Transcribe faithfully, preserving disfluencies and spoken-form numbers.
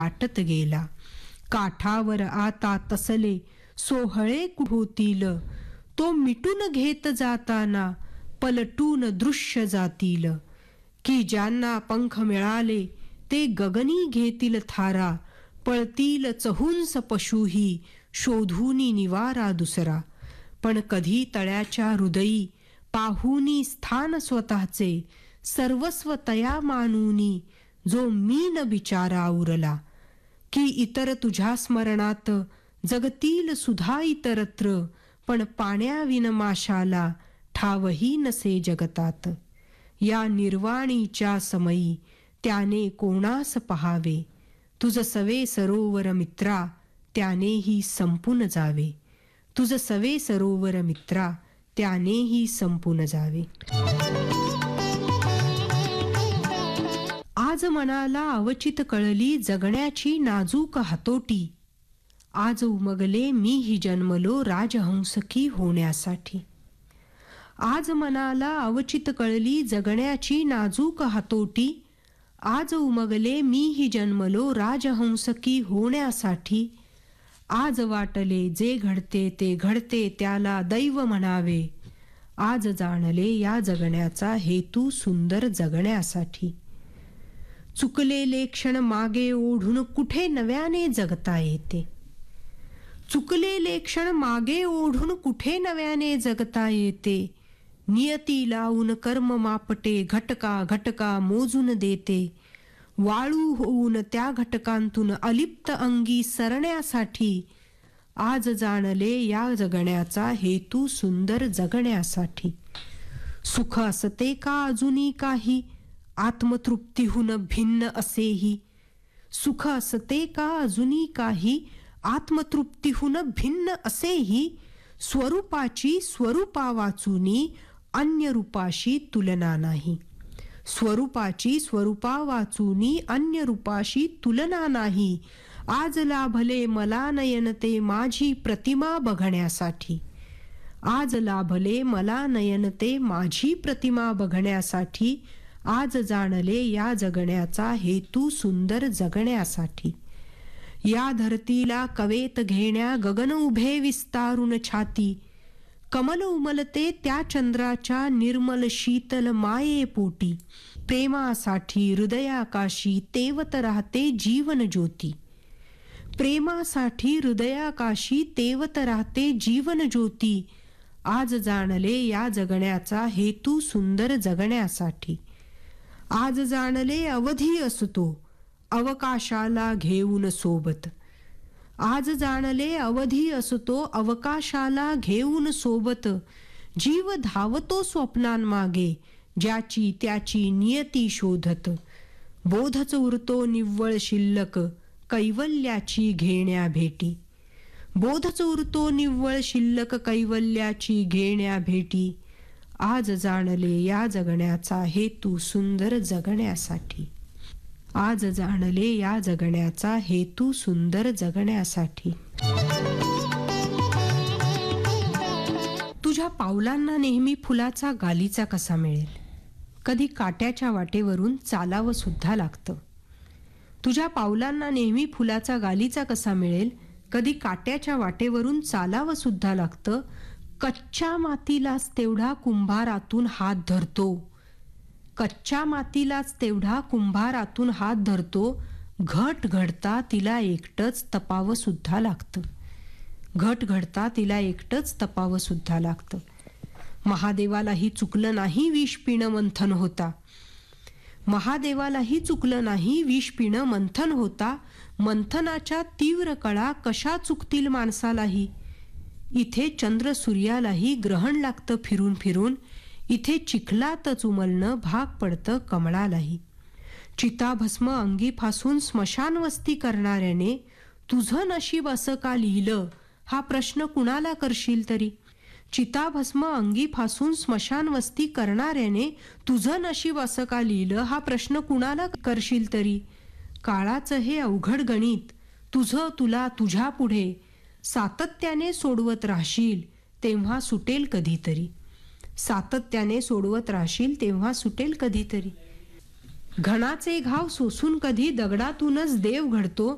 आटत गेला. काठावर आता तसले सोहळे होतील, तो मिटून घेत जाताना पलटून दृश्य जातील. की ज्यांना पंख मिळाले ते गगनी घेतील थारा, पळतील चहुंस पशुही शोधूनी निवारा दुसरा. पण कधी तळ्याच्या हृदयी पाहुनी स्थान स्वतःचे, सर्वस्व तया मानूनी जो मी न बिचारा उरला. की इतर तुझ्या स्मरणात जगतील सुधा इतरत्र, पण पाण्याविन माशाला ठावही नसे जगतात. या निर्वाणीच्या समयी त्याने कोणास पहावे, तुझ सवे सरोवर मित्रा त्यानेही संपून जावे. तुझ सवे सरोवर मित्रा त्यानेही संपून जावे. आज मनाला अवचित कळली जगण्याची नाजूक हातोटी, आज उमगले मीही जन्मलो राजहंसकी होण्यासाठी. आज मनाला अवचित कळली जगण्याची नाजूक हातोटी, आज उमगले मीही जन्मलो राजहंसकी होण्यासाठी. आज वाटले जे घडते ते घडते त्याला दैव म्हणावे, आज जाणले या जगण्याचा हेतू सुंदर जगण्यासाठी. चुकलेले क्षण मागे ओढून कुठे नव्याने जगता येते, चुकलेले क्षण मागे ओढून कुठे नव्याने जगता येते. नियती लावून कर्म मापटे घटका घटका मोजून देते, वाळू होऊन त्या घटकांतून अलिप्त अंगी सरण्यासाठी. आज जाणले या जगण्याचा हेतू सुंदर जगण्यासाठी. सुख असते का अजूनी काही आत्मतृप्तीहून भिन्न असेही, सुख असते का अजूनी काही आत्मतृप्तीहून भिन्न असेही. स्वरूपाची स्वरूपा वाचूनी अन्य रूपाशी तुलना नाही, स्वरूपाची स्वरूपा वाचूनी अन्य रूपाशी तुलना नाही. आज लाभले मला नयन ते माझी प्रतिमा बघण्यासाठी, आज लाभले मला नयन ते माझी प्रतिमा बघण्यासाठी. आज जाणले या जगण्याचा हेतू सुंदर जगण्यासाठी. या धरतीला कवेत घेण्या गगन उभे विस्तारून छाती, कमल उमलते त्या चंद्राच्या निर्मल शीतल माये पोटी. प्रेमासाठी हृदयाकाशी तेवत राहते जीवन ज्योती, प्रेमासाठी हृदयाकाशी तेवत राहते जीवन ज्योती. आज जाणले या जगण्याचा हेतू सुंदर जगण्यासाठी. आज जाणले अवधी असतो अवकाशाला घेऊन सोबत, आज जाणले अवधी असतो अवकाशाला घेऊन सोबत. जीव धावतो स्वप्नांमागे ज्याची त्याची नियती शोधत, बोधच उरतो निव्वळ शिल्लक कैवल्याची घेण्या भेटी, बोधच उरतो निव्वळ शिल्लक कैवल्याची घेण्या भेटी. आज जाणले या जगण्याचा हेतू सुंदर जगण्यासाठी, आज जाणले या जगण्याचा हेतू सुंदर जगण्यासाठी. तुझ्या पावलांना नेहमी फुलाचा गालीचा कसा मिळेल, कधी काट्याच्या वाटेवरून चालावं सुद्धा लागतं. तुझ्या पावलांना नेहमी फुलाचा गालीचा कसा मिळेल, कधी काट्याच्या वाटेवरून चालावं सुद्धा लागतं. कच्च्या मातीलाच तेवढा कुंभारातून हात धरतो, कच्च्या मातीलाच तेवढा कुंभारातून हात धरतो. घट घडता तिला एकटंच तपावं सुद्धा लागतं, घट घडता तिला एकटंच तपावं सुद्धा लागतं. महादेवालाही चुकलं नाही विष पिणं मंथन होता, महादेवालाही चुकलं नाही विष पिणं मंथन होता. मंथनाच्या तीव्र कळा कशा चुकतील माणसालाही. इथे चंद्र सूर्यालाही ग्रहण लागतं फिरून फिरून, इथे चिखलातच उमलणं भाग पडतं कमळालाही. चिताभस्म अंगी फासून स्मशानवस्ती करणाऱ्याने तुझं नशीब असं का लिहिलं हा प्रश्न कुणाला करशील तरी. चिताभस्म अंगी फासून स्मशानवस्ती करणाऱ्याने तुझं नशीब असं का लिहिलं हा प्रश्न कुणाला करशील तरी. काळाचं हे अवघड गणित तुझं तुला तुझ्या पुढे सातत्याने सोडवत राहशील तेव्हा सुटेल कधीतरी, सातत्याने सोडवत राहशील तेव्हा सुटेल कधीतरी. घणाचे घाव सोसून कधी दगडातूनच देव घडतो,